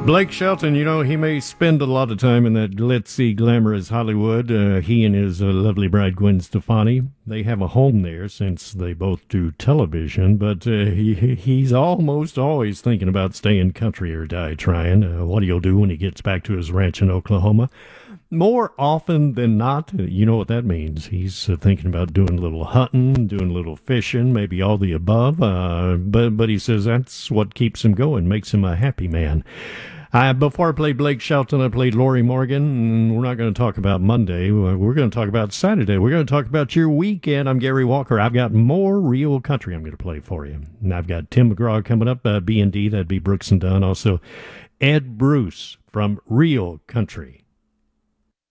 Blake Shelton, he may spend a lot of time in that glitzy, glamorous Hollywood. He and his lovely bride, Gwen Stefani, they have a home there since they both do television, but he's almost always thinking about staying country or die trying. What he'll do when he gets back to his ranch in Oklahoma. More often than not, you know what that means. He's thinking about doing a little hunting, doing a little fishing, maybe all the above. But he says that's what keeps him going, makes him a happy man. Before I played Blake Shelton, I played Lori Morgan. We're not going to talk about Monday. We're going to talk about Saturday. We're going to talk about your weekend. I'm Gary Walker. I've got more real country I'm going to play for you. And I've got Tim McGraw coming up, B&D. That'd be Brooks and Dunn. Also, Ed Bruce from Real Country.